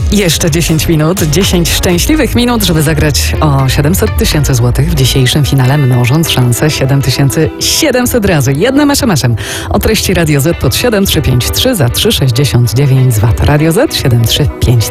Jeszcze 10 minut, 10 szczęśliwych minut, żeby zagrać o 700 tysięcy złotych w dzisiejszym finale, mnożąc szanse 7700 razy jednym SMS-em o treści Radio Z pod 7353 za 3,69 z VAT. Radio Z 7353.